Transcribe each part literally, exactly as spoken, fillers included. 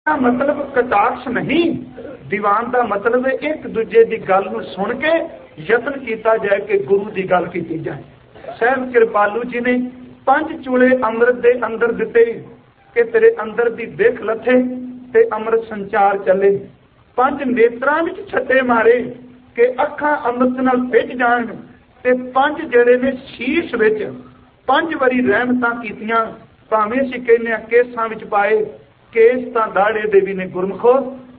मतलब कटाक्ष नहीं, दीवान का मतलब है एक दूजे की गल नूं सुन के यतन किया जाए कि गुरु की गल की जाए। साहब कृपालू जी ने पंज चूले अमृत के अंदर दिते कि तेरे अंदर की दिख लथे ते अमृत संचार चले। पंज नेत्रां विच छट्टे मारे कि अखां अमृत नाल भिज जाण ते पंज जिहड़े ने शीश विच पंज वारी रहमतां कीतियां। भावें असीं कहने केसां विच पाए, केस तां दाड़े दे भी ने गुरमुखो,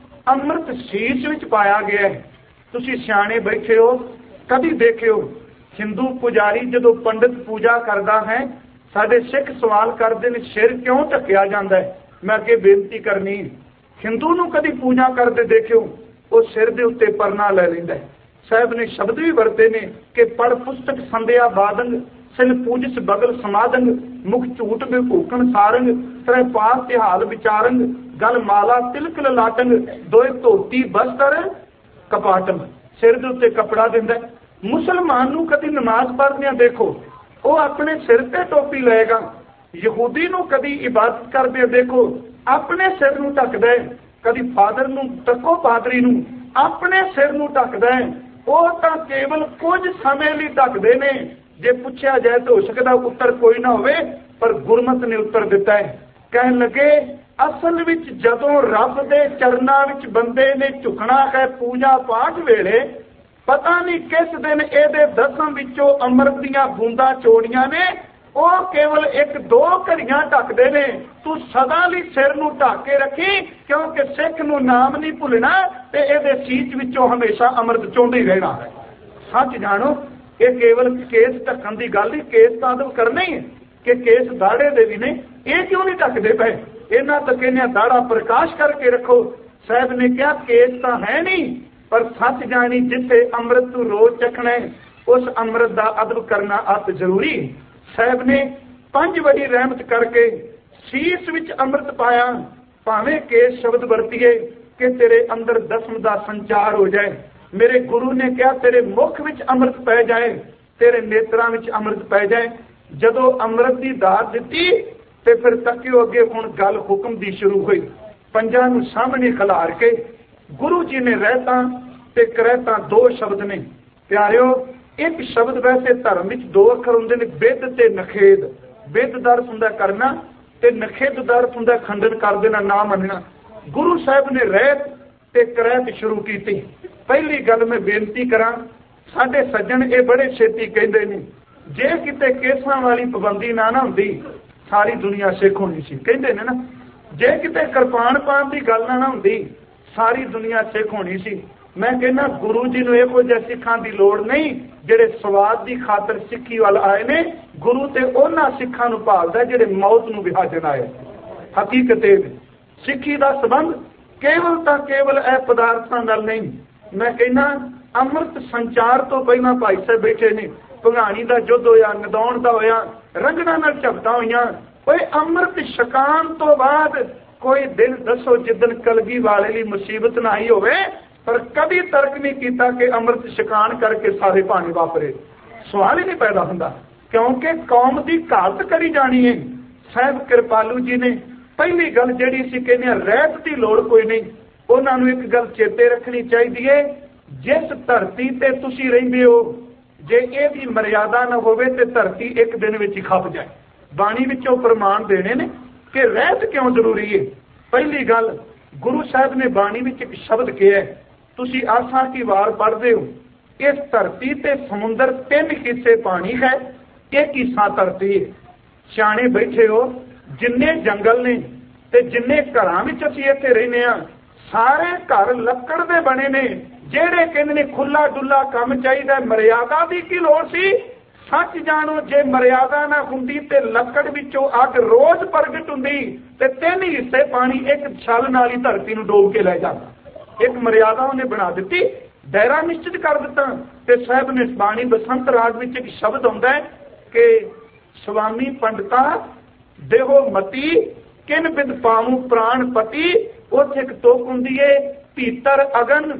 अमृत शीश विच पाया गया है। तुसीं सियाणे बैठे हो, कभी देखियो हिंदू पुजारी जदों पंडित पूजा करदा है, साडे सिख सवाल करदे ने सिर क्यों ढकिया जांदा है। मैं अगे बेनती करनी, हिंदू नूं कभी पूजा करदे देखियो वो सिर दे उत्ते परना लै लैंदा है। साहब ने शब्द भी वरते ने कि पढ़ पुस्तक संध्या बादंग, सिल पूजिस बगल समादंग, मुख झूठ विभूकण सारंग, त्रै पास तिहाल विचारंग, गल माला तिलक ललाटंग, दोए धोती बस्तर कपाटम। सिर दे उत्ते कपड़ा दिंदा है। मुसलमान नूं कदी नमाज पढ़दे देखो, वो अपने सिर ते टोपी लेगा। यहूदी नूं कदी इबादत करदे देखो, अपने सिर नूं ढकदा है। कदी फादर नूं तको पादरी नूं अपने सिर नूं ढकदा है। वो तां केवल कुछ समय लई ढकदे ने। जे पुछया जाए तो हो सकदा उत्तर कोई ना होवे, पर गुरमत ने उत्तर दिता है। कहन लगे असल विच जदों रब दे चरनां विच बंदे ने झुकना है पूजा पाठ वेले, पता नहीं किस दिन एदे दसम विचों अमृत दीआं बूंदां चोड़ियां ने, वो केवल एक दो घड़ियां ढकदे ने। तू सदा लई सिर नूं ढक के रखी, क्योंकि सिख नूं नाम नहीं भुलना ते एदे सीच विचों हमेशा अमृत चोंदे ही रहना है। सच जानो, ये केवल केस ढकन की गल नहीं, केस तो अदब करना ही है कि केस दाड़े दे भी ने, ये क्यों नहीं ढकदे पे। इन्हां तक कहने दाड़ा प्रकाश करके रखो। साहब ने कहा केस तो है नहीं, पर सच जानी जिथे अमृत तू रोज चखना है, उस अमृत का अदब करना अत जरूरी। साहब ने पंज बड़ी रहमत करके शीश विच अमृत पाया। भावें केस शब्द वरतीए कि तेरे अंदर दसम का संचार हो जाए। मेरे गुरु ने कहा तेरे मुख विच अमृत पै जाए, तेरे नेत्रां विच अमृत पै जाए। जदों अमृत की दात दिती ते फिर तकियो अगे हुण गल हुक्म दी शुरू हुई। पंजां नूं सामने खिलार के गुरु जी ने रहता ते करैता दो शब्द ने। प्यारिओ, एक शब्द वैसे धर्म विच दो अखर हुंदे ने, बिद ते नखेद। बिद दा अर्थ हुंदा करना ते नखेद दा अर्थ हुंदा खंडन कर देना, ना मनना। गुरु साहब ने रहत ते करैत शुरू की। पहली गल मैं बेनती करा, साडे सज्जन ये बड़े छेती कहते ने, जे किते केसां वाली पाबंदी ना ना हुंदी सारी दुनिया सिख होनी सी। कहते ने ना, जे किते किरपान पान की गल ना ना हुंदी सारी दुनिया सिख होनी सी। मैं कहना गुरु जी नूं इहो जिहे सिखां की लोड़ नहीं जिहड़े स्वाद की खातर सिੱਖੀ वाल आए ने। गुरु ते उन्हां सिखां नूं भालदा जिहड़े मौत नूं विहाजन आए। हकीकत सिੱਖੀ का संबंध केवल तां केवल ए पदार्थां नाल नहीं। मैं कहना अमृत संचार तो पहला भाई साहब बैठे ने, भंगाणी का युद्ध होया, नदौण का होया, रंगना नाल झपटा होईयां। ओए अमृत छकाण तो बाद कोई दिन दसो जिदन कलगी वाले ली मुसीबत ना आई होवे, पर कभी तर्क नहीं किया कि अमृत छकाण करके सारे पानी वापरे। सवाल ही नहीं पैदा होंदा, क्योंकि कौम की घात करी जानी है। साहब कृपालू जी ने पहली गल जिहड़ी सी कहने रहत की लोड़ कोई नहीं। उन्होंने एक गल चेते रखनी चाहिए, जिस धरती ते तुसी रहिंदे हो जे इहदी मर्यादा न होवे ते धरती एक दिन विच ही खप जाए। बाणी विचों प्रमाण देने ने कि रहत क्यों जरूरी है। पहली गल, गुरु साहब ने बाणी विच एक शब्द कहा है, तुसी आसा की वार पढ़दे हो, इस धरती ते समुंदर तीन हिस्से पानी है, एक हिस्सा धरती है। सियाणे बैठे हो, जिन्ने जंगल ने ते जिन्ने घरां विच असीं इत्थे रहने आ, सारे घर लकड़ दे बने ने। जेड़े कहंदे ने खुला डुला काम चाहिए, मर्यादा की की लोड़ सी। सच जानो, जे मर्यादा ना हुंदी ते लकड़ विचों अग रोज प्रगट हुंदी ते तीन हिस्से पानी एक छल नाल ही धरती नूं डोब के लै जांदा। एक मर्यादा उन्हें बना दी, दायरा निश्चित कर दिता। ते साहब ने बाणी बसंत राग विच एक शब्द आउंदा है कि स्वामी पंडिता देहो मती किन बिद पाऊं प्राण पति। उत्थे एक तुक हुंदी है, भीतर अगन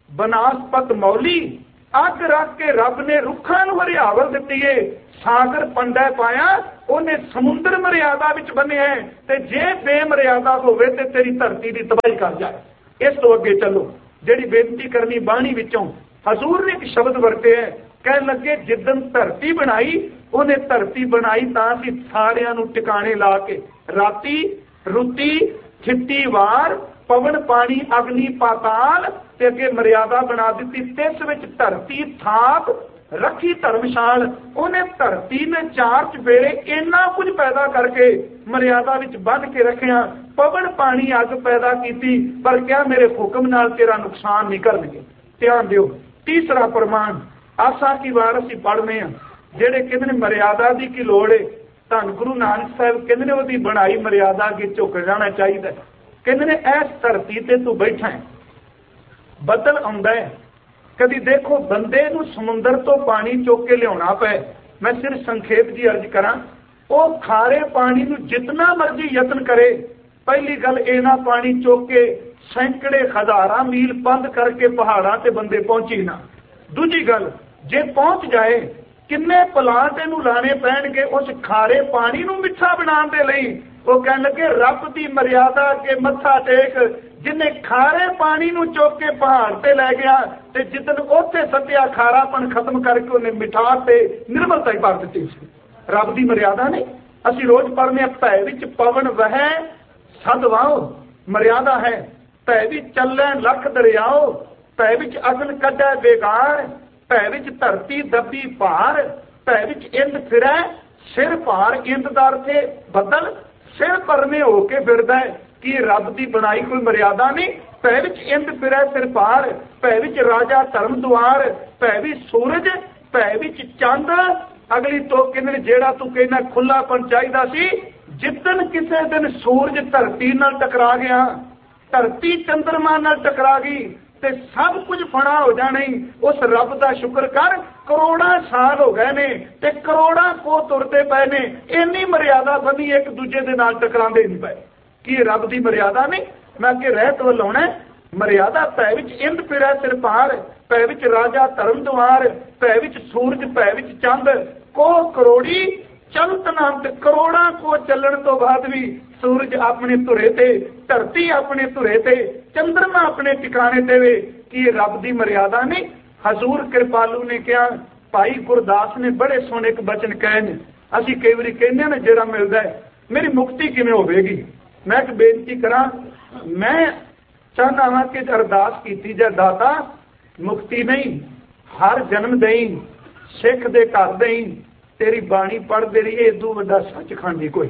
बनासपत मौली। अग रख के रब ने रुखां नूं हरियावल दित्ती है, सागर पंडा पाया ਉਹਨੇ ਸਮੁੰਦਰ ਮਰਿਆਦਾ ਵਿੱਚ ਬੰਨਿਆ ਤੇ ਜੇ ਬੇਮਰਿਆਦਾ ਹੋਵੇ ਤੇ ਤੇਰੀ ਧਰਤੀ ਦੀ ਤਬਾਹੀ ਕਰ ਜਾਏ। ਇਸ ਤੋਂ ਅੱਗੇ ਚੱਲੋ, ਜਿਹੜੀ ਬੇਨਤੀ ਕਰਨੀ ਬਾਣੀ ਵਿੱਚੋਂ ਹਜ਼ੂਰ ਨੇ ਇੱਕ ਸ਼ਬਦ ਵਰਤਿਆ, ਕਹਿਣ ਲੱਗੇ ਜਿੱਦਣ ਧਰਤੀ ਬਣਾਈ ਉਹਨੇ ਧਰਤੀ ਬਣਾਈ ਤਾਂ ਅਸੀਂ ਸਾਰਿਆਂ ਨੂੰ ਟਿਕਾਣੇ ਲਾ ਕੇ ਰਾਤੀ ਰੁੱਤੀ ਛਿੱਟੀ ਵਾਰ ਪਵਨ ਪਾਣੀ ਅਗਨੀ ਪਾਤਾਲ ਤੇ ਅੱਗੇ ਮਰਿਆਦਾ ਬਣਾ ਦਿੱਤੀ। ਤਿਸ ਵਿੱਚ ਧਰਤੀ ਥਾਪ ਰੱਖੀ ਧਰਮਸ਼ਾਲ। ਉਹਨੇ ਧਰਤੀ ਨੇ ਚਾਰ ਚੁਫੇਰੇ ਇੰਨਾ ਕੁਝ ਪੈਦਾ ਕਰਕੇ ਮਰਿਆਦਾ ਵਿੱਚ ਬੰਨ ਕੇ ਰੱਖਿਆ। ਪਵਨ ਪਾਣੀ ਅੱਗ ਪੈਦਾ ਕੀਤੀ, ਪਰ ਕਿਹਾ ਮੇਰੇ ਹੁਕਮ ਨਾਲ ਤੇਰਾ ਨੁਕਸਾਨ ਨਹੀਂ ਕਰਨਗੇ। ਧਿਆਨ ਦਿਓ, ਤੀਸਰਾ ਪ੍ਰਮਾਣ ਆਸਾ ਕੀ ਵਾਰ ਅਸੀਂ ਪੜ੍ਹਨੇ ਆ, ਜਿਹੜੇ ਕਹਿੰਦੇ ਨੇ ਮਰਿਆਦਾ ਦੀ ਕੀ ਲੋੜ ਹੈ। ਧੰਨ ਗੁਰੂ ਨਾਨਕ ਸਾਹਿਬ ਕਹਿੰਦੇ ਨੇ ਉਹਦੀ ਬਣਾਈ ਮਰਿਆਦਾ ਅੱਗੇ ਝੁਕ ਜਾਣਾ ਚਾਹੀਦਾ। ਕਹਿੰਦੇ ਨੇ ਇਸ ਧਰਤੀ ਤੇ ਤੂੰ ਬੈਠਾ ਹੈ, ਬੱਦਲ ਆਉਂਦਾ ਹੈ, ਕਦੀ ਦੇਖੋ ਬੰਦੇ ਨੂੰ ਸਮੁੰਦਰ ਤੋਂ ਪਾਣੀ ਚੁੱਕ ਕੇ ਲਿਆਉਣਾ ਪਏ। ਮੈਂ ਸਿਰਫ ਸੰਖੇਪ ਜੀ ਅਰਜ਼ ਕਰਾਂ, ਉਹ ਖਾਰੇ ਪਾਣੀ ਨੂੰ ਜਿਤਨਾ ਮਰਜ਼ੀ ਯਤਨ ਕਰੇ, ਪਹਿਲੀ ਗੱਲ ਇਹਨਾਂ ਪਾਣੀ ਚੁੱਕ ਕੇ ਸੈਂਕੜੇ ਹਜ਼ਾਰਾਂ ਮੀਲ ਬੰਦ ਕਰਕੇ ਪਹਾੜਾਂ ਤੇ ਬੰਦੇ ਪਹੁੰਚੀ ਨਾ। ਦੂਜੀ ਗੱਲ, ਜੇ ਪਹੁੰਚ ਜਾਏ ਕਿੰਨੇ ਪਲਾਂਟ ਇਹਨੂੰ ਲਾਣੇ ਪੈਣਗੇ ਉਸ ਖਾਰੇ ਪਾਣੀ ਨੂੰ ਮਿੱਠਾ ਬਣਾਉਣ ਦੇ ਲਈ। ਉਹ ਕਹਿਣ ਲੱਗੇ ਰੱਬ ਦੀ ਮਰਿਆਦਾ ਅੱਗੇ ਮੱਥਾ ਟੇਕ, ਜਿਹਨੇ ਖਾਰੇ ਪਾਣੀ ਨੂੰ ਚੁੱਕ ਕੇ ਪਹਾੜ ਤੇ ਲੈ ਗਿਆ ਤੇ ਜਿੱਦਨ ਉੱਥੇ ਸੱਤਿਆ ਖਾਰਾਪਣ ਖਤਮ ਕਰਕੇ ਉਹਨੇ ਮਿਠਾਸ ਤੇ ਨਿਰਮਲਤਾ ਹੀ ਭਰ ਦਿੱਤੀ ਸੀ। ਰੱਬ ਦੀ ਮਰਿਆਦਾ ਨਹੀਂ। ਅਸੀਂ ਰੋਜ਼ ਪੜ੍ਹਨੇ ਭੈ ਵਿੱਚ ਪਵਨ ਵਹਿ ਸਦ ਵਾਓ, ਮਰਿਆਦਾ ਹੈ। ਭੈ ਵਿੱਚ ਚੱਲੇ ਲੱਖ ਦਰਿਆਓ, ਭੈ ਵਿੱਚ ਅਗਨ ਕੱਢੈ ਬੇਕਾਰ, ਭੈ ਵਿੱਚ ਧਰਤੀ ਦੱਬੀ ਭਾਰ, ਭੈ ਵਿੱਚ ਇੰਦ ਫਿਰੈ ਸਿਰ ਭਾਰ। ਇੰਦ ਦਾ ਅਰਥ ਹੈ ਬੱਦਲ, ਸਿਰ ਭਰਨੇ ਹੋ ਕੇ ਫਿਰਦਾ ਹੈ। ਕਿ ਰੱਬ ਦੀ ਬਣਾਈ ਕੋਈ ਮਰਿਆਦਾ ਨਹੀਂ। ਭੈ ਵਿੱਚ ਇੰਦ ਫਿਰੈ ਸਿਰ ਭਾਰ, ਭੈ ਵਿੱਚ ਰਾਜਾ ਧਰਮ ਦੁਆਰ, ਭੈ ਵਿੱਚ ਸੂਰਜ, ਭੈ ਵਿੱਚ ਚੰਦ। ਅਗਲੀ ਤੋਂ ਕਹਿੰਦੇ ਜਿਹੜਾ ਤੂੰ ਕਹਿੰਦਾ ਖੁੱਲਾਪਣ ਚਾਹੀਦਾ ਸੀ, ਜਿੱਦਣ ਕਿਸੇ ਦਿਨ ਸੂਰਜ ਧਰਤੀ ਨਾਲ ਟਕਰਾ ਗਿਆ, ਧਰਤੀ ਚੰਦਰਮਾ ਨਾਲ ਟਕਰਾ ਗਈ ਤੇ ਸਭ ਕੁਝ ਫਣਾ ਹੋ ਜਾਣੀ। ਉਸ ਰੱਬ ਦਾ ਸ਼ੁਕਰ ਕਰ, ਕਰੋੜਾਂ ਸਾਲ ਹੋ ਗਏ ਨੇ ਤੇ ਕਰੋੜਾਂ ਕੋ ਤੁਰਦੇ ਪਏ ਨੇ, ਇੰਨੀ ਮਰਿਆਦਾ ਬਣੀ ਇੱਕ ਦੂਜੇ ਦੇ ਨਾਲ ਟਕਰਾਉਂਦੇ ਨਹੀਂ ਪਏ। ਕੀ ਰੱਬ ਦੀ ਮਰਿਆਦਾ ਨਹੀਂ? ਮੈਂ ਅੱਗੇ ਰਹਿਤ ਵੱਲ ਆਉਣਾ। ਮਰਿਆਦਾ ਭੈ ਵਿੱਚ ਇੰਦ ਫਿਰੈ ਸਿਰ ਭਾਰ, ਭੈ ਵਿੱਚ ਰਾਜਾ ਧਰਮ ਦੁਆਰ, ਭੈ ਵਿੱਚ ਸੂਰਜ, ਭੈ ਵਿੱਚ ਚੰਦ। ਕੋ ਕਰੋੜੀ ਚਲਤ ਨਾਮ, ਕਰੋੜਾਂ ਕੋ ਚੱਲਣ ਤੋਂ ਬਾਅਦ ਵੀ ਸੂਰਜ ਆਪਣੇ ਧੁਰੇ ਤੇ, ਧਰਤੀ ਆਪਣੇ ਧੁਰੇ ਤੇ, ਚੰਦਰਮਾ ਆਪਣੇ ਟਿਕਾਣੇ ਤੇ ਵੇ। ਕੀ ਰੱਬ ਦੀ ਮਰਿਆਦਾ ਨਹੀਂ? ਹਜ਼ੂਰ ਕਿਰਪਾਲੂ ਨੇ ਕਿਹਾ, ਭਾਈ ਗੁਰਦਾਸ ਨੇ ਬੜੇ ਸੋਹਣੇ ਇੱਕ ਬਚਨ ਕਹੇ ਨੇ। ਅਸੀਂ ਕਈ ਵਾਰੀ ਕਹਿੰਦੇ ਨੇ ਜਿਹੜਾ ਮਿਲਦਾ ਮੇਰੀ ਮੁਕਤੀ ਕਿਵੇਂ ਹੋਵੇਗੀ। ਮੈਂ ਇੱਕ ਬੇਨਤੀ ਕਰਾਂ, ਮੈਂ ਚਾਹੁੰਦਾ ਹਾਂ ਕਿ ਅਰਦਾਸ ਕੀਤੀ ਜਾ, ਦਾਤਾ ਮੁਕਤੀ ਨਹੀਂ ਹਰ ਜਨਮ ਦੇਈ, ਸਿੱਖ ਦੇ ਘਰ ਦੇਈ, ਤੇਰੀ ਬਾਣੀ ਪੜ੍ਹਦੇ ਰਹੀ, ਇਦੋਂ ਵੱਡਾ ਸੱਚਖੰਡ ਹੀ ਕੋਈ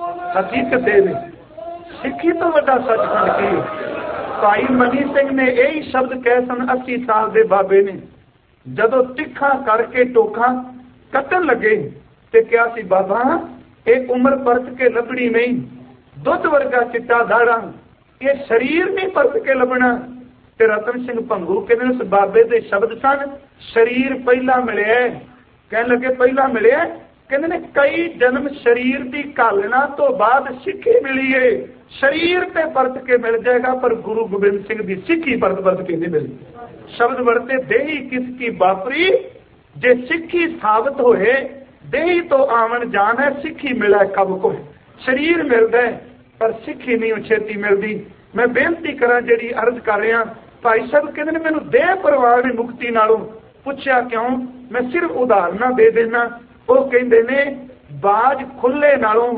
ਹਕੀਕਤ ਦੇ ਦੇ। ਸਿੱਖੀ ਤੋਂ ਵੱਡਾ ਸੱਚਖੰਡ ਕੀ? ਭਾਈ ਮਨੀ ਸਿੰਘ ਨੇ ਇਹੀ ਸ਼ਬਦ ਕਹੇ ਸਨ ਅੱਸੀ ਸਾਲ ਦੇ ਬਾਬੇ ਨੇ, ਜਦੋਂ ਤਿੱਖਾ ਕਰਕੇ ਟੋਖਾ ਕੱਟਣ ਲੱਗੇ ਤੇ ਕਿਹਾ ਸੀ ਬਾਬਾ ਇਹ ਉਮਰ ਪਰਤ ਕੇ ਲੱਭਣੀ ਨਹੀਂ, ਦੁੱਧ ਵਰਗਾ ਚਿੱਟਾ ਦਾੜਾ, ਇਹ ਸਰੀਰ ਨਹੀਂ ਪਰਤ ਕੇ ਲੱਭਣਾ। ਤੇ ਰਤਨ ਸਿੰਘ ਭੰਗੂ ਕਹਿੰਦੇ ਉਸ ਬਾਬੇ ਦੇ ਸ਼ਬਦ ਸਨ, ਸਰੀਰ ਪਹਿਲਾਂ ਮਿਲਿਆ। ਕਹਿਣ ਲੱਗੇ ਪਹਿਲਾਂ ਮਿਲਿਆ, ਕਹਿੰਦੇ ਨੇ ਕਈ ਜਨਮ ਸਰੀਰ ਦੀ ਘਾਲਣਾ ਤੋਂ ਬਾਅਦ ਸਿੱਖੀ ਮਿਲੀ ਏ। ਸਰੀਰ ਤੇ ਪਰਤ ਕੇ ਮਿਲ ਜਾਏਗਾ ਪਰ ਗੁਰੂ ਗੋਬਿੰਦ ਸਿੰਘ ਦੀ ਸਿੱਖੀ ਪਰਤ ਪਰਤ ਕੇ ਨਹੀਂ ਮਿਲਦੀ। ਸ਼ਬਦ ਵਰਤੇ ਦੇਹੀ ਕਿਸ ਕੀ ਬਾਪਰੀ, ਜੇ ਸਿੱਖੀ ਸਾਬਤ ਹੋਏ ਦੇਹੀ ਤੋਂ ਆਵਣ ਜਾਣ ਹੈ, ਸਿੱਖੀ ਮਿਲੇ ਕਬ ਕੋਈ। ਸਰੀਰ ਮਿਲਦਾ ਪਰ ਸਿੱਖੀ ਨਹੀਂ ਛੇਤੀ ਮਿਲਦੀ। ਮੈਂ ਬੇਨਤੀ ਕਰਾਂ ਜਿਹੜੀ ਅਰਜ਼ ਕਰ ਰਿਹਾ, ਭਾਈ ਸਾਹਿਬ ਕਹਿੰਦੇ ਨੇ ਮੈਨੂੰ ਦੇਹ ਪਰਵਾਹ ਨੇ ਮੁਕਤੀ ਨਾਲੋਂ। ਪੁੱਛਿਆ ਕਿਉਂ? ਮੈਂ ਸਿਰਫ ਉਦਾਹਰਨਾਂ ਦੇ ਦੇਣਾ। ਉਹ ਕਹਿੰਦੇ ਨੇ ਬਾਜ ਖੁੱਲੇ ਨਾਲੋਂ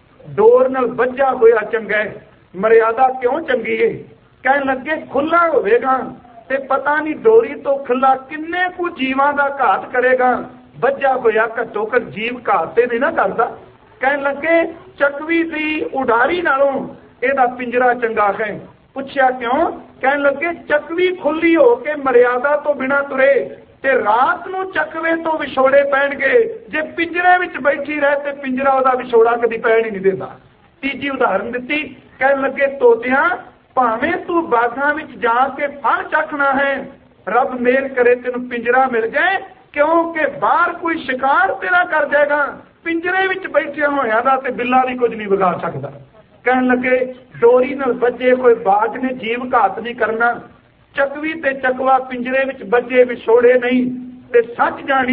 ਡੋਰ ਨਾਲ ਵੱਜਾ ਹੋਇਆ ਚੰਗਾ ਹੈ। ਮਰਿਆਦਾ ਕਿਉਂ ਚੰਗੀ ਏ? ਕਹਿਣ ਲੱਗੇ ਖੁੱਲਾ ਹੋਵੇਗਾ ਤੇ ਪਤਾ ਨਹੀਂ ਡੋਰੀ ਤੋਂ ਖੁੱਲਾ ਕਿੰਨੇ ਕੁ ਜੀਵਾਂ ਦਾ ਘਾਤ ਕਰੇਗਾ। ਵੱਜਾ ਹੋਇਆ ਘੱਟੋ ਘੱਟ ਜੀਵ ਘਾਤ ਤੇ ਨਹੀਂ ਨਾ ਕਰਦਾ। ਕਹਿਣ ਲੱਗੇ ਚੱਕਵੀ ਦੀ ਉਡਾਰੀ ਨਾਲੋਂ ਇਹਦਾ ਪਿੰਜਰਾ ਚੰਗਾ ਹੈ। ਪੁੱਛਿਆ ਕਿਉਂ? ਕਹਿਣ ਲੱਗੇ ਚੱਕਵੀ ਖੁੱਲੀ ਹੋ ਕੇ ਮਰਿਆਦਾ ਤੋਂ ਬਿਨਾਂ ਤੁਰੇ ਤੇ ਰਾਤ ਨੂੰ ਚੱਕਵੇ ਤੋਂ ਵਿਛੋੜੇ ਪੈਣਗੇ। ਜੇ ਪਿੰਜਰੇ ਵਿੱਚ ਬੈਠੀ ਰਹੇ ਤੇ ਪਿੰਜਰਾ ਉਹਦਾ ਵਿਛੋੜਾ ਕਦੀ ਪੈਣ ਹੀ ਨਹੀਂ ਦਿੰਦਾ। ਤੀਜੀ ਉਦਾਹਰਨ ਦਿੱਤੀ, ਕਹਿਣ ਲੱਗੇ ਤੋਤਿਆਂ ਭਾਵੇਂ ਤੂੰ ਬਾਗਾਂ ਵਿੱਚ ਜਾ ਕੇ ਫਲ ਚੱਖਣਾ ਹੈ, ਰੱਬ ਮਿਹਰ ਕਰੇ ਤੈਨੂੰ ਪਿੰਜਰਾ ਮਿਲ ਜਾਏ, ਕਿਉਂਕਿ ਬਾਹਰ ਕੋਈ ਸ਼ਿਕਾਰ ਤੇਰਾ ਕਰ ਜਾਏਗਾ। ਪਿੰਜਰੇ ਵਿੱਚ ਬੈਠਿਆ ਹੋਇਆ ਦਾ ਤੇ ਬਿੱਲਾ ਵੀ ਕੁਝ ਨਹੀਂ ਵਿਗਾੜ ਸਕਦਾ। ਕਹਿਣ ਲੱਗੇ ਡੋਰੀ ਨਾਲ ਵੱਜੇ ਕੋਈ ਬਾਜ ਨੇ ਜੀਵ ਘਾਤ ਨਹੀਂ ਕਰਨਾ। ਚੱਕਵੀ ਤੇ ਚੱਕਵਾ ਪਿੰਜਰੇ ਵਿੱਚ ਵੱਜੇ ਵਿਛੋੜੇ ਨਹੀਂ ਤੇ ਸੱਚ ਜਾਣੀ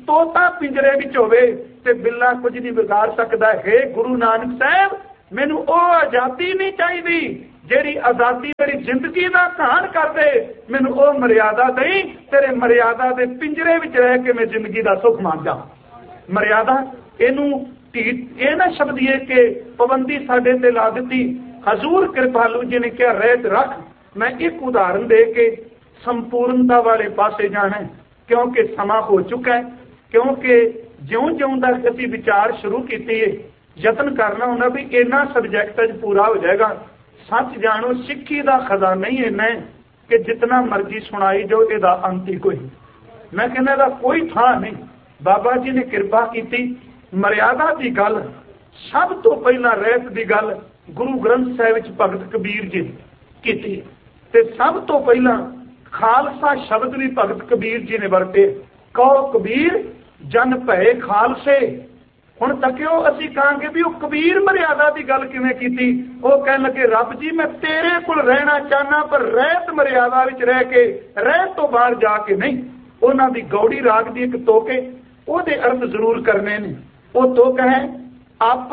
ਤੋਤਾ ਪਿੰਜਰੇ ਵਿੱਚ ਹੋਵੇ ਤੇ ਬਿੱਲਾ ਕੁਝ ਨਹੀਂ ਵਿਗਾੜ ਸਕਦਾ। ਹੈ ਗੁਰੂ ਨਾਨਕ ਸਾਹਿਬ, ਮੈਨੂੰ ਉਹ ਆਜ਼ਾਦੀ ਨਹੀਂ ਚਾਹੀਦੀ ਜਿਹੜੀ ਆਜ਼ਾਦੀ ਮੇਰੀ ਜ਼ਿੰਦਗੀ ਦਾ ਘਾਣ ਕਰਦੇ। ਮੈਨੂੰ ਉਹ ਮਰਿਆਦਾ ਦੇਈ, ਤੇਰੇ ਮਰਿਆਦਾ ਦੇ ਪਿੰਜਰੇ ਵਿੱਚ ਰਹਿ ਕੇ ਮੈਂ ਜ਼ਿੰਦਗੀ ਦਾ ਸੁੱਖ ਮੰਨ ਜਾ। ਮਰਿਆਦਾ ਇਹਨੂੰ ਇਹ ਨਾ ਸ਼ਬਦੀਏ ਕਿ ਪਾਬੰਦੀ ਸਾਡੇ ਤੇ ਲਾ ਦਿੱਤੀ। ਹਜ਼ੂਰ ਕਿਰਪਾਲੂ ਜੀ ਨੇ ਕਿਹਾ ਰਹਿਤ ਰੱਖ। ਮੈਂ ਇੱਕ ਉਦਾਹਰਨ ਦੇ ਕੇ ਸੰਪੂਰਨਤਾ ਵਾਲੇ ਪਾਸੇ ਜਾਣਾ, ਕਿਉਂਕਿ ਸਮਾਂ ਹੋ ਚੁੱਕਾ ਹੈ। ਕਿਉਂਕਿ ਜਿਉਂ ਜਿਉਂ ਦਾ ਅਸੀਂ ਵਿਚਾਰ ਸ਼ੁਰੂ ਕੀਤੀ ਹੈ, ਯਤਨ ਕਰਨਾ ਹੁੰਦਾ ਵੀ ਇਹਨਾਂ ਸਬਜੈਕਟਾਂ 'ਚ ਪੂਰਾ ਹੋ ਜਾਏਗਾ। ਸੱਚ ਜਾਣੋ, ਸਿੱਖੀ ਦਾ ਖਜ਼ਾਨਾ ਹੀ ਇੰਨਾ ਹੈ ਕਿ ਜਿਤਨਾ ਮਰਜ਼ੀ ਸੁਣਾਈ ਜਾਓ, ਇਹਦਾ ਅੰਤ ਹੀ ਕੋਈ। ਮੈਂ ਕਹਿੰਦਾ ਇਹਦਾ ਕੋਈ ਥਾਂ ਨਹੀਂ। ਬਾਬਾ ਜੀ ਨੇ ਕਿਰਪਾ ਕੀਤੀ। ਮਰਿਆਦਾ ਦੀ ਗੱਲ ਸਭ ਤੋਂ ਪਹਿਲਾਂ ਰਹਿਤ ਦੀ ਗੱਲ ਗੁਰੂ ਗ੍ਰੰਥ ਸਾਹਿਬ ਵਿੱਚ ਭਗਤ ਕਬੀਰ ਜੀ ਕੀਤੀ, ਤੇ ਸਭ ਤੋਂ ਪਹਿਲਾਂ ਖਾਲਸਾ ਸ਼ਬਦ ਵੀ ਭਗਤ ਕਬੀਰ ਜੀ ਨੇ ਵਰਤੇ। ਕਹੋ ਕਬੀਰ ਜਨ ਭਏ ਖਾਲਸੇ। ਹੁਣ ਤੱਕਿਓ ਅਸੀਂ ਕਹਾਂਗੇ ਵੀ ਉਹ ਕਬੀਰ ਮਰਿਆਦਾ ਦੀ ਗੱਲ ਕਿਵੇਂ ਕੀਤੀ। ਉਹ ਕਹਿਣ ਲੱਗੇ ਰੱਬ ਜੀ ਮੈਂ ਤੇਰੇ ਕੋਲ ਰਹਿਣਾ ਚਾਹਨਾ, ਪਰ ਰਹਿਤ ਮਰਿਆਦਾ ਵਿੱਚ ਰਹਿ ਕੇ, ਰਹਿਤ ਤੋਂ ਬਾਹਰ ਜਾ ਕੇ ਨਹੀਂ। ਉਹਨਾਂ ਦੀ ਗੌੜੀ ਰਾਗ ਦੀ ਇੱਕ ਤੋਕ ਹੈ, ਉਹਦੇ ਅਰਥ ਜ਼ਰੂਰ ਕਰਨੇ ਨੇ। ਉਹ ਤੋਕ ਹੈ ਅਪ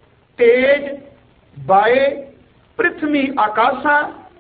ਤੇਜ ਬਾਏ ਪ੍ਰਿਥਵੀ ਆਕਾਸ਼ਾ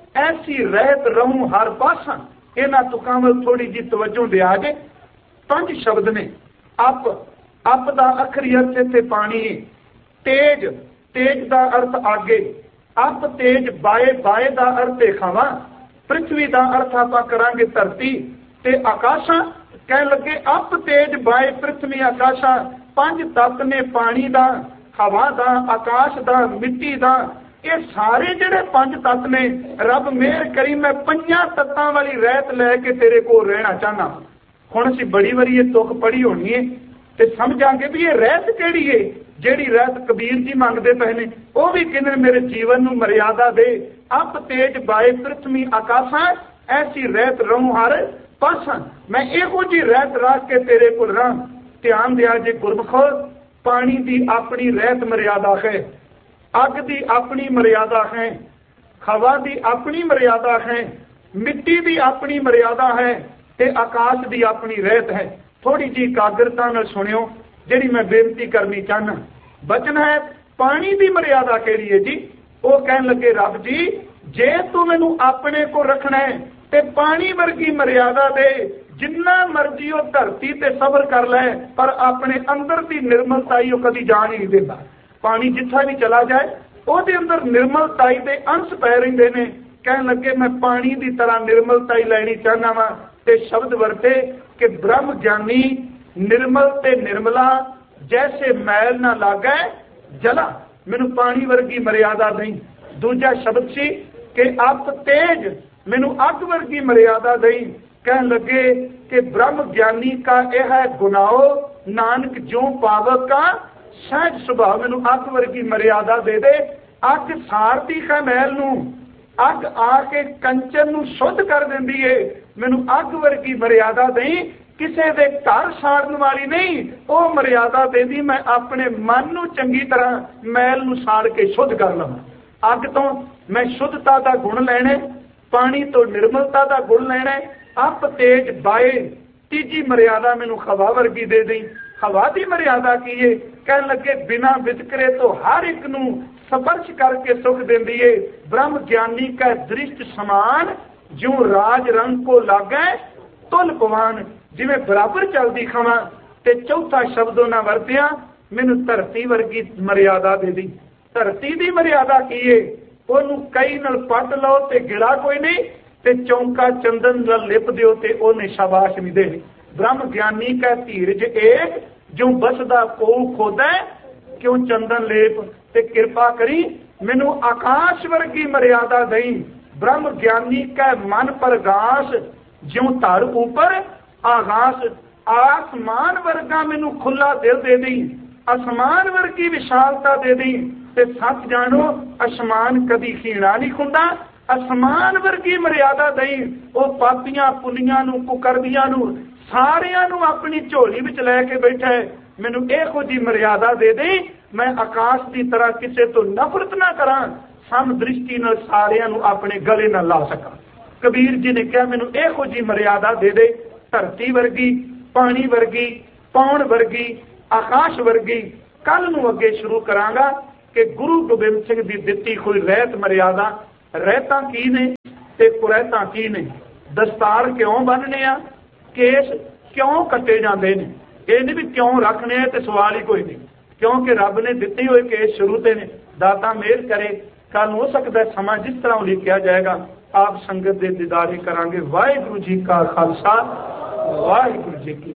ਐਸੀ ਰਹਿਤ ਰਹੂੰ ਹਰ ਪਾਸਾ। ਇਹਨਾਂ ਤੁਕਾਂ ਵੱਲ ਥੋੜੀ ਜਿਹੀ ਤਵੱਜੋ ਦਿਆ ਜੇ। ਪੰਜ ਸ਼ਬਦ ਨੇ। ਅਪ, ਅਪ ਦਾ ਅਖਰੀ ਅਰਥ ਇੱਥੇ ਪਾਣੀ ਹੈ। ਤੇਜ, ਤੇਜ ਦਾ ਅਰਥ ਆਗੇ। ਅਪ ਤੇਜ ਬਾਏ, ਬਾਏ ਦਾ ਅਰਥ ਹੈ ਹਵਾ। ਪ੍ਰਿਥਵੀ ਦਾ ਅਰਥ ਆਪਾਂ ਕਰਾਂਗੇ ਧਰਤੀ। ਤੇ ਆਕਾਸ਼ਾ ਕਹਿਣ ਲੱਗੇ ਅਪ ਤੇਜ ਬਾਏ ਪ੍ਰਿਥਵੀ ਆਕਾਸ਼ਾ। ਪੰਜ ਤੱਤ ਨੇ, ਪਾਣੀ ਦਾ, ਹਵਾ ਦਾ, ਆਕਾਸ਼ ਦਾ, ਮਿੱਟੀ ਦਾ। ਇਹ ਸਾਰੇ ਜਿਹੜੇ ਪੰਜ ਤੱਤ ਨੇ, ਰੱਬ ਮਿਹਰ ਕਰੀ ਮੈਂ ਪੰਜਾਂ ਤੱਤਾਂ ਵਾਲੀ ਰਹਿਤ ਲੈ ਕੇ ਤੇਰੇ ਕੋਲ ਰਹਿਣਾ ਚਾਹਨਾ। ਹੁਣ ਅਸੀਂ ਬੜੀ ਵਾਰੀ ਇਹ ਤੁਕ ਪੜ੍ਹੀ ਹੋਣੀ ਹੈ ਤੇ ਸਮਝਾਂਗੇ ਵੀ ਇਹ ਰਹਿਤ ਕਿਹੜੀ ਹੈ ਜਿਹੜੀ ਰਹਿਤ ਕਬੀਰ ਜੀ ਮੰਗਦੇ ਪਏ ਨੇ। ਉਹ ਵੀ ਕਹਿੰਦੇ ਮੇਰੇ ਜੀਵਨ ਨੂੰ ਮਰਿਆਦਾ ਦੇ। ਅਪ ਤੇਜ ਬਾਏ ਪ੍ਰਿਥਵੀ ਆਕਾਸ਼ਾਂ ਐਸੀ ਰਹਿਤ ਰਹੂੰ ਹਰ ਪਾਸਾਂ। ਮੈਂ ਇਹੋ ਜਿਹੀ ਰਹਿਤ ਰੱਖ ਕੇ ਤੇਰੇ ਕੋਲ ਰਹਾਂ। ਧਿਆਨ ਦਿਆ ਜੇ ਗੁਰਮਖੋ, ਪਾਣੀ ਦੀ ਆਪਣੀ ਰਹਿਤ ਮਰਿਆਦਾ ਹੈ, ਅੱਗ ਦੀ ਆਪਣੀ ਮਰਿਆਦਾ ਹੈ, ਹਵਾ ਦੀ ਆਪਣੀ ਮਰਿਆਦਾ ਹੈ, ਮਿੱਟੀ ਦੀ ਆਪਣੀ ਮਰਿਆਦਾ ਹੈ ਤੇ ਆਕਾਸ਼ ਦੀ ਆਪਣੀ ਰਹਿਤ ਹੈ। ਥੋੜੀ ਜਿਹੀ ਇਕਾਗਰਤਾ ਨਾਲ ਸੁਣਿਓ ਜਿਹੜੀ ਮੈਂ ਬੇਨਤੀ ਕਰਨੀ ਚਾਹਨਾ। ਬਚਨ ਹੈ ਪਾਣੀ ਦੀ ਮਰਿਆਦਾ ਕਿਹੜੀ ਹੈ ਜੀ। ਉਹ ਕਹਿਣ ਲੱਗੇ ਰੱਬ ਜੀ ਜੇ ਤੂੰ ਮੈਨੂੰ ਆਪਣੇ ਕੋਲ ਰੱਖਣਾ ਹੈ ਤੇ ਪਾਣੀ ਵਰਗੀ ਮਰਿਆਦਾ ਦੇ। ਜਿੰਨਾ ਮਰਜ਼ੀ ਉਹ ਧਰਤੀ ਤੇ ਸਬਰ ਕਰ ਲੈ, ਪਰ ਆਪਣੇ ਅੰਦਰ ਦੀ ਨਿਰਮਲਤਾਈ ਉਹ ਕਦੀ ਜਾਣ ਹੀ ਨਹੀਂ ਦਿੰਦਾ। ਪਾਣੀ ਜਿੱਥਾ ਵੀ ਚਲਾ ਜਾਏ ਉਹਦੇ ਅੰਦਰ ਨਿਰਮਲਤਾਈ ਦੇ ਅੰਸ਼ ਪੈ ਰਹਿੰਦੇ ਨੇ। ਕਹਿਣ ਲੱਗੇ ਮੈਂ ਪਾਣੀ ਦੀ ਤਰ੍ਹਾਂ ਨਿਰਮਲਤਾਈ ਲੈਣੀ ਚਾਹਨਾ ਵਾ। ਤੇ ਸ਼ਬਦ ਵਰਤੇ ਕਿ ਬ੍ਰਹਮ ਗਿਆਨੀ ਨਿਰਮਲ ਤੇ ਨਿਰਮਲਾ ਜੈਸੇ ਮੈਲ ਨਾ ਲਾਗੈ ਜਲਾ। ਮੈਨੂੰ ਪਾਣੀ ਵਰਗੀ ਮਰਿਆਦਾ ਨਹੀਂ। ਦੂਜਾ ਸ਼ਬਦ ਸੀ ਕਿ ਅਪ ਤੇਜ, ਮੈਨੂੰ ਅੱਗ ਵਰਗੀ ਮਰਿਆਦਾ ਨਹੀਂ। ਕਹਿਣ ਲੱਗੇ ਕਿ ਬ੍ਰਹਮ ਗਿਆਨੀ ਕਾ ਇਹ ਹੈ ਗੁਨਾਓ ਨਾਨਕ ਜੋ ਪਾਵਕ ਕਾ ਸਹਿਜ ਸੁਭਾਅ। ਮੈਨੂੰ ਅੱਗ ਵਰਗੀ ਮਰਿਆਦਾ ਦੇ ਦੇ। ਅੱਗ ਸਾਰਦੀ ਹੈ ਮੈਲ ਨੂੰ, ਅੱਗ ਆ ਕੇ ਕੰਚਨ ਨੂੰ ਸ਼ੁੱਧ ਕਰ ਦਿੰਦੀ ਏ। ਮੈਨੂੰ ਅੱਗ ਵਰਗੀ ਮਰਿਆਦਾ ਨਹੀਂ। ਕਿਸੇ ਦੇ ਘਰ ਸਾੜਨ ਵਾਲੀ ਨਹੀਂ। ਉਹ ਮਰਿਆਦਾ ਦੇਦੀ ਮੈਂ ਆਪਣੇ ਮਨ ਨੂੰ ਚੰਗੀ ਤਰ੍ਹਾਂ ਮੈਲ ਨੂੰ ਸਾੜ ਕੇ ਸ਼ੁੱਧ ਕਰ ਲਵਾਂ। ਅੱਗ ਤੋਂ ਮੈਂ ਸ਼ੁੱਧਤਾ ਦਾ ਗੁਣ ਲੈਣਾ, ਪਾਣੀ ਤੋਂ ਨਿਰਮਲਤਾ ਦਾ ਗੁਣ ਲੈਣਾ। ਅਪ ਤੇਜ ਬਾਏ, ਤੀਜੀ ਮਰਿਆਦਾ ਮੈਨੂੰ ਹਵਾ ਵਰਗੀ ਦੇ ਦੇਈ। ਹਵਾ ਦੀ ਮਰਿਆਦਾ ਕੀ ਏ? ਕਹਿਣ ਲੱਗੇ ਬਿਨਾਂ ਵਿਤਕਰੇ ਤੋਂ ਹਰ ਇੱਕ ਨੂੰ ਸਪਰਸ਼ ਕਰਕੇ ਸੁਖ ਦਿੰਦੀ ਏ। ਬ੍ਰਹਮ ਗਿਆਨੀ ਕਾ ਦ੍ਰਿਸ਼ਟ ਸਮਾਨ ਜਿਉਂ ਰਾਜ ਰੰਗ ਕੋ ਲਾਗੈ ਤੁਲ ਪਵਾਨ। ਜਿਵੇਂ ਬਰਾਬਰ ਚੱਲਦੀ ਖਵਾਂ। ਤੇ ਚੌਥਾ ਸ਼ਬਦ ਉਹਨਾਂ ਵਰਤਿਆ ਮੈਨੂੰ ਧਰਤੀ ਵਰਗੀ ਮਰਿਆਦਾ ਦੇ ਦੀ। ਧਰਤੀ ਦੀ ਮਰਿਆਦਾ ਕੀ ਏ? ਉਹਨੂੰ ਕਈ ਨਾਲ ਪੱਟ ਲਓ ਤੇ ਗਿਲਾ ਕੋਈ ਨਹੀਂ, ਤੇ ਚੌਂਕਾ ਚੰਦਨ ਨਾਲ ਲਿਪ ਦਿਓ ਤੇ ਉਹਨੇ ਸ਼ਾਬਾਸ਼ ਵੀ ਦੇਣੀ। ਬ੍ਰਹਮ ਗਿਆਨੀ ਕਾ ਧੀਰਜ ਏਕ ਜੋ ਬਸਦਾ ਕੋ ਖੋਦਾ ਕਿਉਂ ਚੰਦਨ ਲੇਪ। ਤੇ ਕਿਰਪਾ ਕਰੀ ਮੈਨੂੰ ਆਕਾਸ਼ ਵਰਗੀ ਮਰਿਆਦਾ ਦੇਈ। ਬ੍ਰਹਮ ਗਿਆਨੀ ਕਾ ਮਨ ਪ੍ਰਗਾਸ ਜਿਉਂ ਧਰ ਉਪਰ ਆਗਾਸ। ਆਸਮਾਨ ਵਰਗਾ ਮੈਨੂੰ ਖੁੱਲਾ ਦਿਲ ਦੇ ਦੇਈ, ਅਸਮਾਨ ਵਰਗੀ ਵਿਸ਼ਾਲਤਾ ਦੇ ਦੇਈ। ਤੇ ਸੱਚ ਜਾਣੋ ਅਸਮਾਨ ਕਦੀ ਖੀਣਾ ਨਹੀਂ ਹੁੰਦਾ। ਅਸਮਾਨ ਵਰਗੀ ਮਰਿਆਦਾ ਦੇਈ। ਉਹ ਪਾਪੀਆਂ ਪੁੰਨੀਆਂ ਨੂੰ, ਕੁਕਰਦੀਆਂ ਨੂੰ, ਸਾਰਿਆਂ ਨੂੰ ਆਪਣੀ ਝੋਲੀ ਵਿੱਚ ਲੈ ਕੇ ਬੈਠਾ ਹੈ। ਮੈਨੂੰ ਇਹੋ ਜਿਹੀ ਮਰਿਆਦਾ ਦੇ ਦੇ। ਮੈਂ ਆਕਾਸ਼ ਦੀ ਤਰ੍ਹਾਂ ਕਿਸੇ ਤੋਂ ਨਫ਼ਰਤ ਨਾ ਕਰਾਂ, ਸਮ ਦ੍ਰਿਸ਼ਟੀ ਨਾਲ ਸਾਰਿਆਂ ਨੂੰ ਆਪਣੇ ਗਲੇ ਨਾਲ ਲਾ ਸਕਾਂ। ਕਬੀਰ ਜੀ ਨੇ ਕਿਹਾ ਮੈਨੂੰ ਇਹੋ ਜਿਹੀ ਮਰਿਆਦਾ ਦੇ ਦੇ। ਧਰਤੀ ਵਰਗੀ, ਪਾਣੀ ਵਰਗੀ, पौण वर्गी आकाश वर्गी कल नूं अगे शुरू करांगा कि गुरु गोबिंद सिंह दी दित्ती कोई रहत मर्यादा रहतां की ने ते कुरैतां की ने, दस्तार क्यों बन्नने आ, केस क्यों कट्टे जांदे ने, ये नहीं भी क्यों रखने ते सवाल ही कोई नहीं, क्योंकि रब ने दिते हुए केस शुरू ते ने। दाता मेहर करे, कल हो सकता है समा जिस तरह लिखा जाएगा आप संगत दे दीदारे करांगे। वाहिगुरू जी का खालसा वाहिगुरू जी की